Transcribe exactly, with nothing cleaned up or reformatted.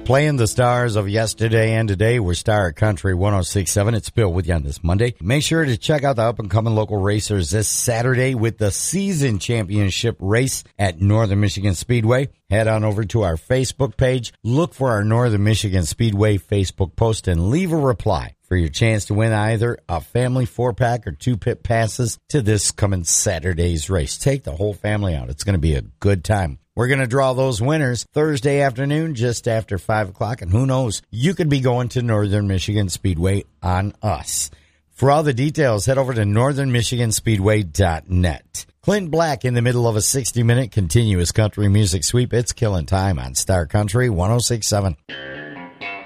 Playing the stars of yesterday and today, we're Star Country one oh six point seven. It's Bill with you on this Monday. Make sure to check out the up-and-coming local racers this Saturday with the season championship race at Northern Michigan Speedway. Head on over to our Facebook page, look for our Northern Michigan Speedway Facebook post, and leave a reply for your chance to win either a family four-pack or two pit passes to this coming Saturday's race. Take the whole family out. It's going to be a good time. We're going to draw those winners Thursday afternoon just after five o'clock, and who knows, you could be going to Northern Michigan Speedway on us. For all the details, head over to northern michigan speedway dot net. Clint Black in the middle of a sixty-minute continuous country music sweep. It's killing time on Star Country one oh six point seven.